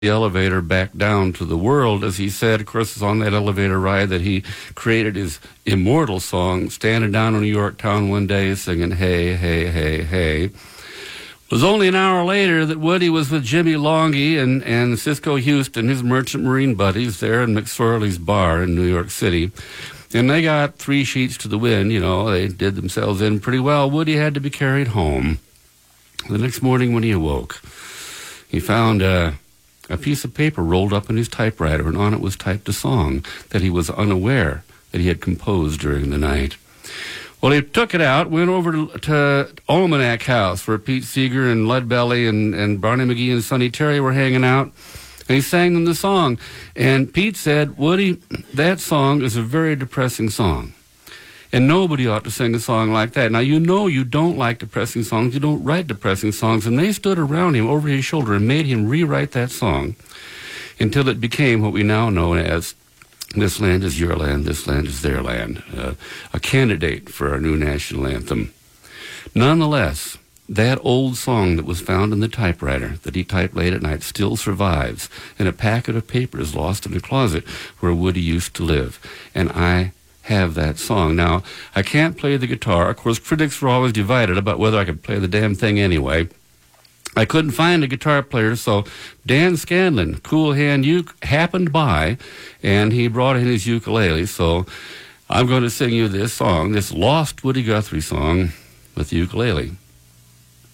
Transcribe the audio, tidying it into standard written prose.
the elevator back down to the world. As he said, of course, it's on that elevator ride that he created his immortal song, standing down in New York town one day singing, "Hey, hey, hey, hey." It was only an hour later that Woody was with Jimmy Longy and Cisco Houston, his merchant marine buddies, there in McSorley's bar in New York City. And they got 3 sheets to the wind. They did themselves in pretty well. Woody had to be carried home. The next morning when he awoke, he found a piece of paper rolled up in his typewriter, and on it was typed a song that he was unaware that he had composed during the night. Well, he took it out, went over to Almanac House, where Pete Seeger and Leadbelly and Barney McGee and Sonny Terry were hanging out, and he sang them the song. And Pete said, "Woody, that song is a very depressing song, and nobody ought to sing a song like that. Now, you don't like depressing songs. You don't write depressing songs." And they stood around him over his shoulder and made him rewrite that song until it became what we now know as "This Land Is Your Land, This Land Is Their Land," a candidate for our new national anthem. Nonetheless, that old song that was found in the typewriter that he typed late at night still survives in a packet of papers lost in a closet where Woody used to live. And I have that song. Now, I can't play the guitar. Of course, critics were always divided about whether I could play the damn thing anyway. I couldn't find a guitar player, so Dan Scanlon, Cool Hand Uke, happened by, and he brought in his ukulele. So I'm going to sing you this song, this lost Woody Guthrie song with the ukulele.